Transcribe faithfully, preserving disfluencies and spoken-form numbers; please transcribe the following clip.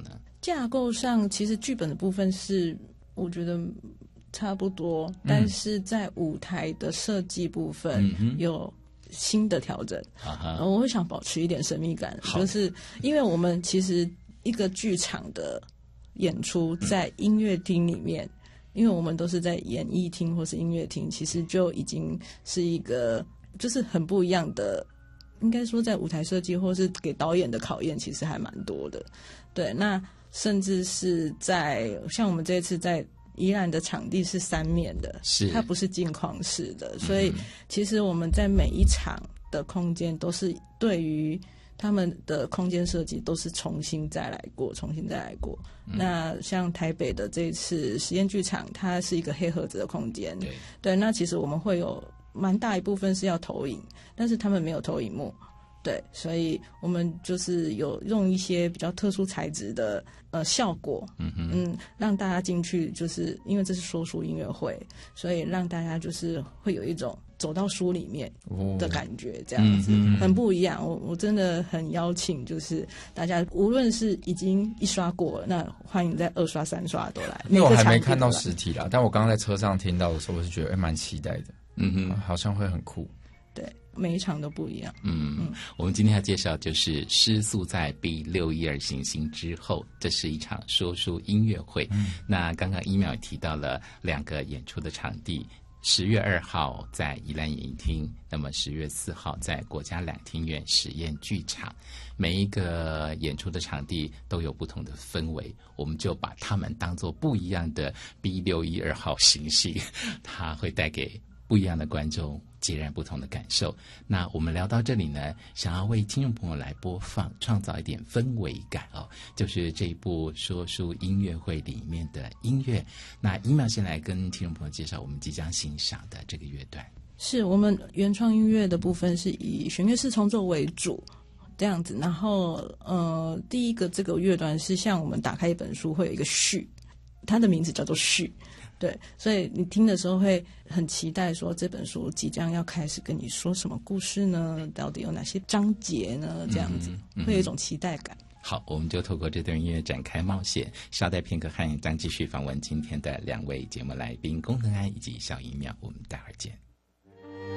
呢？ 架构上其实剧本的部分是我觉得差不多，嗯、但是在舞台的设计部分有新的调整。嗯呃、我会想保持一点神秘感，就是因为我们其实一个剧场的演出在音乐厅里面。嗯，因为我们都是在演艺厅或是音乐厅，其实就已经是一个就是很不一样的，应该说在舞台设计或是给导演的考验其实还蛮多的。对，那甚至是在像我们这一次在宜兰的场地是三面的，是它不是镜框式的，所以其实我们在每一场的空间都是对于他们的空间设计都是重新再来过，重新再来过。嗯、那像台北的这一次实验剧场，它是一个黑盒子的空间，对，对。那其实我们会有蛮大一部分是要投影，但是他们没有投影幕，对，所以我们就是有用一些比较特殊材质的呃效果，嗯嗯，让大家进去，就是因为这是说书音乐会，所以让大家就是会有一种走到书里面的感觉，这样子、哦、很不一样。我我真的很邀请，就是大家无论是已经一刷过了，那欢迎在二刷、三刷都来。 因为我还没看到实体啦，但我刚刚在车上听到的时候，我是觉得蛮期待的，嗯哼，好像会很酷。 对，每一场都不一样。 嗯，嗯我们今天要介绍就是失速在 B 六一二行星之后，这是一场说书音乐会。嗯、那刚刚一秒提到了两个演出的场地。十月二号在宜兰演艺厅，那么十月四号在国家两厅院实验剧场。每一个演出的场地都有不同的氛围，我们就把它们当作不一样的 B 六一二号行星，它会带给不一样的观众截然不同的感受。那我们聊到这里呢，想要为听众朋友来播放，创造一点氛围感哦，就是这一部说书音乐会里面的音乐。那一秒先来跟听众朋友介绍我们即将欣赏的这个乐段。 是我们原创音乐的部分是以弦乐四重奏为主这样子，然后呃，第一个这个乐段是像我们打开一本书会有一个序，它的名字叫做序。对，所以你听的时候会很期待说这本书即将要开始跟你说什么故事呢？到底有哪些章节呢？这样子、嗯嗯、会有一种期待感。 好，我们就透过这段音乐展开冒险。稍待片刻，汉将继续访问今天的两位节目来宾龚恒安以及小一妙，我们待会儿见。